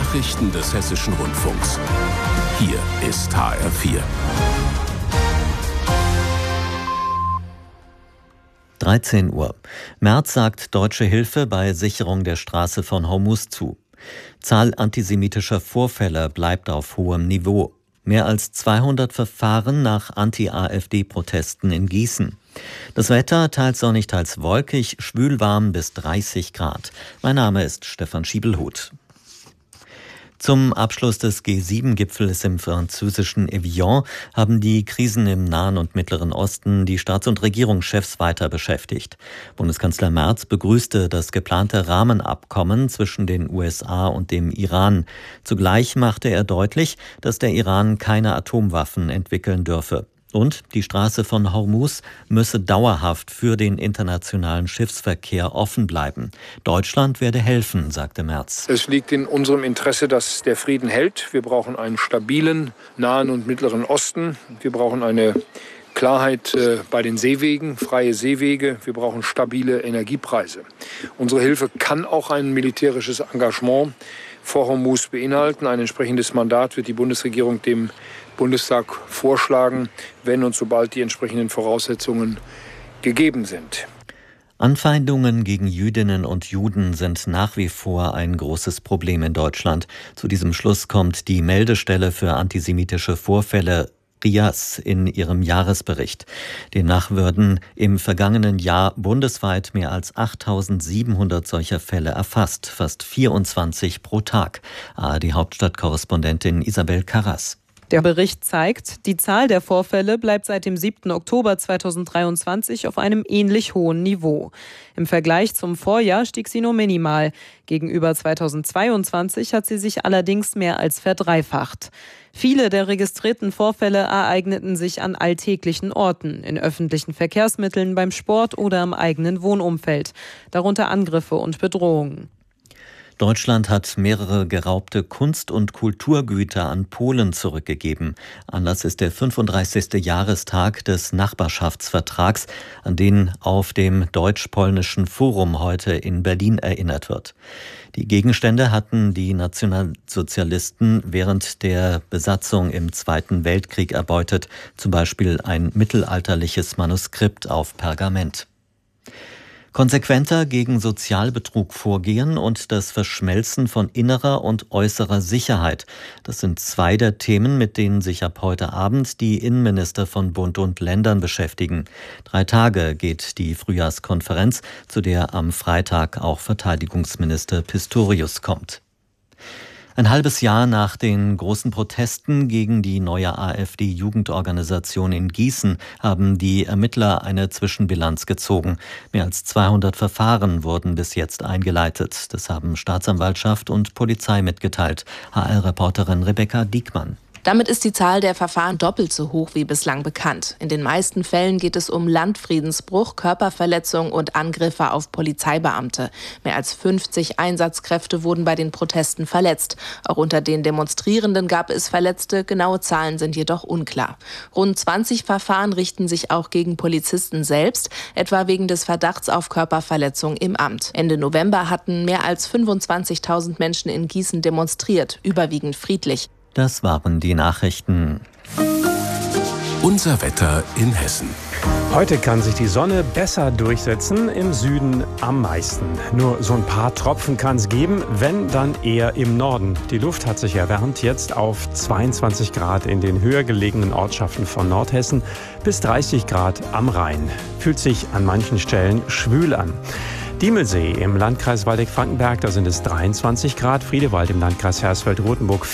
Nachrichten des Hessischen Rundfunks. Hier ist HR4. 13 Uhr. Merz sagt deutsche Hilfe bei Sicherung der Straße von Hormuz zu. Zahl antisemitischer Vorfälle bleibt auf hohem Niveau. Mehr als 200 Verfahren nach Anti-AfD-Protesten in Gießen. Das Wetter teils sonnig, teils wolkig, schwülwarm bis 30 Grad. Mein Name ist Stefan Schiebelhuth. Zum Abschluss des G7-Gipfels im französischen Evian haben die Krisen im Nahen und Mittleren Osten die Staats- und Regierungschefs weiter beschäftigt. Bundeskanzler Merz begrüßte das geplante Rahmenabkommen zwischen den USA und dem Iran. Zugleich machte er deutlich, dass der Iran keine Atomwaffen entwickeln dürfe. Und die Straße von Hormuz müsse dauerhaft für den internationalen Schiffsverkehr offen bleiben. Deutschland werde helfen, sagte Merz. Es liegt in unserem Interesse, dass der Frieden hält. Wir brauchen einen stabilen Nahen und Mittleren Osten. Wir brauchen eine Klarheit bei den Seewegen, freie Seewege. Wir brauchen stabile Energiepreise. Unsere Hilfe kann auch ein militärisches Engagement vor Hormuz beinhalten. Ein entsprechendes Mandat wird die Bundesregierung dem Bundestag vorschlagen, wenn und sobald die entsprechenden Voraussetzungen gegeben sind. Anfeindungen gegen Jüdinnen und Juden sind nach wie vor ein großes Problem in Deutschland. Zu diesem Schluss kommt die Meldestelle für antisemitische Vorfälle RIAS in ihrem Jahresbericht. Demnach würden im vergangenen Jahr bundesweit mehr als 8.700 solcher Fälle erfasst, fast 24 pro Tag. ARD-Hauptstadtkorrespondentin Isabel Karras. Der Bericht zeigt, die Zahl der Vorfälle bleibt seit dem 7. Oktober 2023 auf einem ähnlich hohen Niveau. Im Vergleich zum Vorjahr stieg sie nur minimal. Gegenüber 2022 hat sie sich allerdings mehr als verdreifacht. Viele der registrierten Vorfälle ereigneten sich an alltäglichen Orten, in öffentlichen Verkehrsmitteln, beim Sport oder im eigenen Wohnumfeld, darunter Angriffe und Bedrohungen. Deutschland hat mehrere geraubte Kunst- und Kulturgüter an Polen zurückgegeben. Anlass ist der 35. Jahrestag des Nachbarschaftsvertrags, an den auf dem Deutsch-Polnischen Forum heute in Berlin erinnert wird. Die Gegenstände hatten die Nationalsozialisten während der Besatzung im Zweiten Weltkrieg erbeutet, zum Beispiel ein mittelalterliches Manuskript auf Pergament. Konsequenter gegen Sozialbetrug vorgehen und das Verschmelzen von innerer und äußerer Sicherheit. Das sind zwei der Themen, mit denen sich ab heute Abend die Innenminister von Bund und Ländern beschäftigen. 3 Tage geht die Frühjahrskonferenz, zu der am Freitag auch Verteidigungsminister Pistorius kommt. Ein halbes Jahr nach den großen Protesten gegen die neue AfD-Jugendorganisation in Gießen haben die Ermittler eine Zwischenbilanz gezogen. Mehr als 200 Verfahren wurden bis jetzt eingeleitet. Das haben Staatsanwaltschaft und Polizei mitgeteilt. HR-Reporterin Rebecca Diekmann. Damit ist die Zahl der Verfahren doppelt so hoch wie bislang bekannt. In den meisten Fällen geht es um Landfriedensbruch, Körperverletzung und Angriffe auf Polizeibeamte. Mehr als 50 Einsatzkräfte wurden bei den Protesten verletzt. Auch unter den Demonstrierenden gab es Verletzte, genaue Zahlen sind jedoch unklar. Rund 20 Verfahren richten sich auch gegen Polizisten selbst, etwa wegen des Verdachts auf Körperverletzung im Amt. Ende November hatten mehr als 25.000 Menschen in Gießen demonstriert, überwiegend friedlich. Das waren die Nachrichten. Unser Wetter in Hessen. Heute kann sich die Sonne besser durchsetzen, im Süden am meisten. Nur so ein paar Tropfen kann es geben, wenn dann eher im Norden. Die Luft hat sich erwärmt, jetzt auf 22 Grad in den höher gelegenen Ortschaften von Nordhessen bis 30 Grad am Rhein. Fühlt sich an manchen Stellen schwül an. Diemelsee im Landkreis Waldeck-Frankenberg, da sind es 23 Grad, Friedewald im Landkreis Hersfeld-Rotenburg